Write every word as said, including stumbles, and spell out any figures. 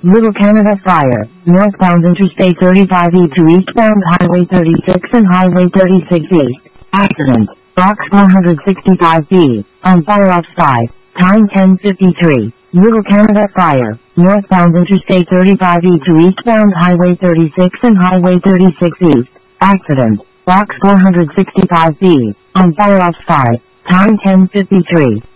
Little Canada Fire, northbound Interstate thirty-five E to eastbound Highway thirty-six and Highway thirty-six East. Accident. Box four sixty-five B, on fire outside. Time ten fifty-three. Little Canada Fire, northbound Interstate thirty-five E to eastbound Highway thirty-six and Highway thirty-six East. Accident. Box four sixty-five B, on fire outside. Time ten fifty-three.